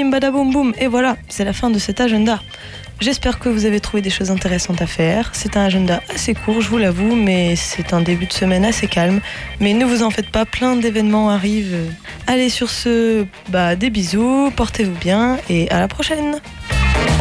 bim badaboum boum. Et voilà, c'est la fin de cet agenda. J'espère que vous avez trouvé des choses intéressantes à faire. C'est un agenda assez court, je vous l'avoue, mais c'est un début de semaine assez calme. Mais ne vous en faites pas, plein d'événements arrivent. Allez, sur ce, des bisous, portez-vous bien et à la prochaine.